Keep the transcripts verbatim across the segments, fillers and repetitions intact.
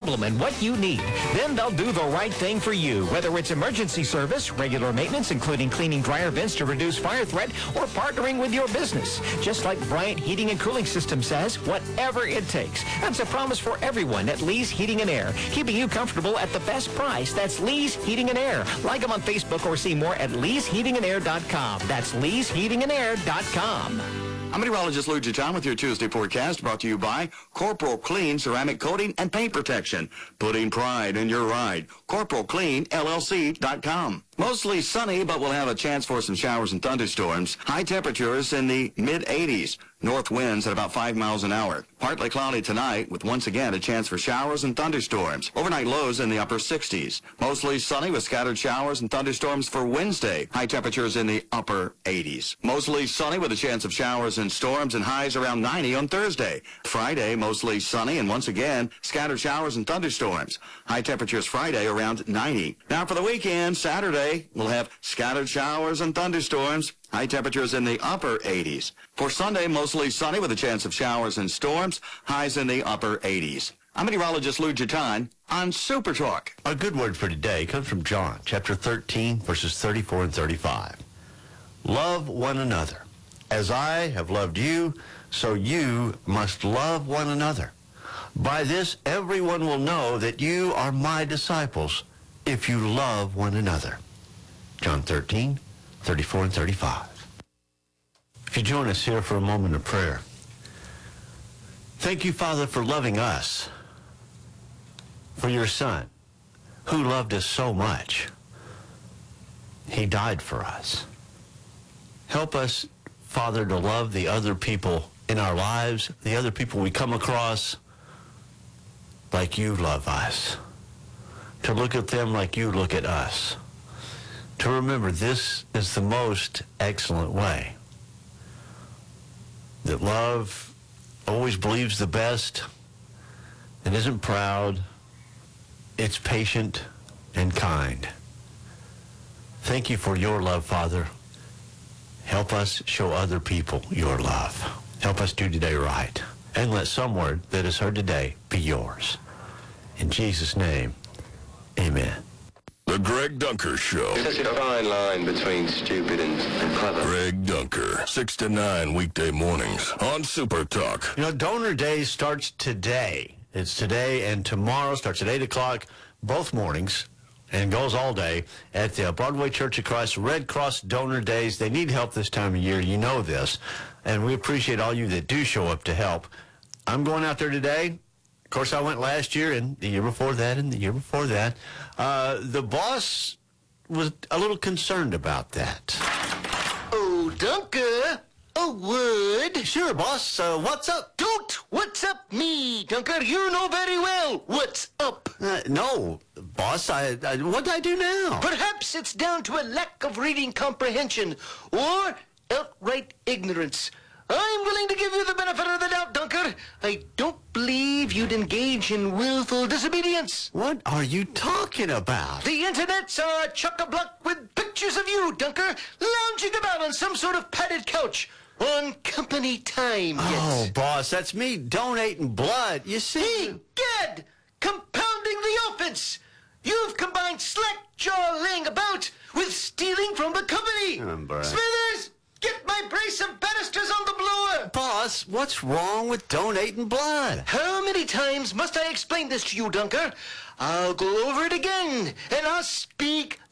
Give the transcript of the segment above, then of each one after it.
problem and what you need. Then they'll do the right thing for you, whether it's emergency service, regular maintenance, including cleaning dryer vents to reduce fire threat, or partnering with your business. Just like Bryant Heating and Cooling System says, whatever it takes. That's a promise for everyone at Lee's Heating and Air, keeping you comfortable at the best price. That's Lee's Heating and Air. Like them on Facebook or see more at lees heating and air dot com. That's lees heating and air dot com. I'm meteorologist Lou Giton with your Tuesday forecast, brought to you by Corporal Clean Ceramic Coating and Paint Protection. Putting pride in your ride. Corporal Clean L L C dot com. Mostly sunny, but we'll have a chance for some showers and thunderstorms. High temperatures in the mid eighties. North winds at about five miles an hour. Partly cloudy tonight, with once again a chance for showers and thunderstorms. Overnight lows in the upper sixties. Mostly sunny with scattered showers and thunderstorms for Wednesday. High temperatures in the upper eighties. Mostly sunny with a chance of showers and storms and highs around ninety on Thursday. Friday, mostly sunny and once again scattered showers and thunderstorms. High temperatures Friday around ninety. Now for the weekend, Saturday, we'll have scattered showers and thunderstorms. High temperatures in the upper eighties. For Sunday, mostly sunny with a chance of showers and storms. Highs in the upper eighties. I'm meteorologist Lou Giton on Super Talk. Our good word for today comes from John, chapter thirteen, verses thirty-four and thirty-five. Love one another. As I have loved you, so you must love one another. By this, everyone will know that you are my disciples, if you love one another. John thirteen, thirty-four and thirty-five. If you join us here for a moment of prayer. Thank you, Father, for loving us, for your Son, who loved us so much. He died for us. Help us, Father, to love the other people in our lives, the other people we come across, like you love us. To look at them like you look at us. To remember this is the most excellent way. That love always believes the best and isn't proud. It's patient and kind. Thank you for your love, Father. Help us show other people your love. Help us do today right. And let some word that is heard today be yours. In Jesus' name, amen. The Greg Dunker Show. There's such a fine line between stupid and, and clever. Greg Dunker, six to nine weekday mornings on Super Talk. You know, Donor Day starts today. It's today and tomorrow. Starts at eight o'clock, both mornings, and goes all day at the Broadway Church of Christ Red Cross Donor Days. They need help this time of year. You know this. And we appreciate all you that do show up to help. I'm going out there today. Of course, I went last year and the year before that and the year before that. Uh, the boss was a little concerned about that. Oh, Dunker, a word. Sure, boss. Uh, what's up? Don't what's up me, Dunker. You know very well what's up. Uh, no, boss. I, I what did I do now? Perhaps it's down to a lack of reading comprehension or outright ignorance. I'm willing to give you the benefit of the doubt, Dunker. I don't believe you'd engage in willful disobedience. What are you talking about? The internets are chock-a-block with pictures of you, Dunker, lounging about on some sort of padded couch on company time. Oh, Yes. boss, that's me donating blood. You see? Hey, Gad, compounding the offense. You've combined slack jaw laying about with stealing from the company. Oh, boy. Smithers, get my brace of banisters on the blower. Boss, what's wrong with donating blood? How many times must I explain this to you, Dunker? I'll go over it again, and I'll speak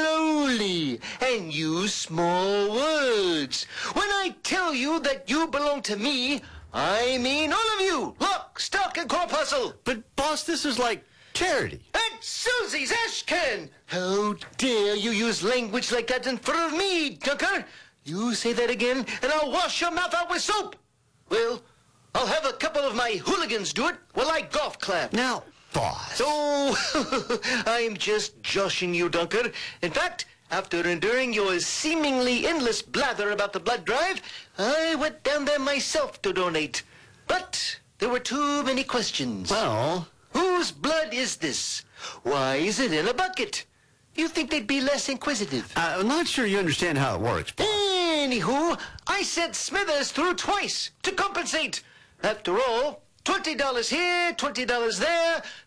slowly and use small words. When I tell you that you belong to me, I mean all of you, lock, stock, and corpuscle. But, boss, this is like charity. Aunt Susie's ash can. How dare you use language like that in front of me, Dunker? You say that again, and I'll wash your mouth out with soap. Well, I'll have a couple of my hooligans do it while I golf clap. Now, boss. Oh, I'm just joshing you, Dunker. In fact, after enduring your seemingly endless blather about the blood drive, I went down there myself to donate. But there were too many questions. Well, whose blood is this? Why is it in a bucket? You think they'd be less inquisitive? I'm not sure you understand how it works, boss. Anywho, I sent Smithers through twice to compensate. After all, twenty dollars here, twenty dollars there,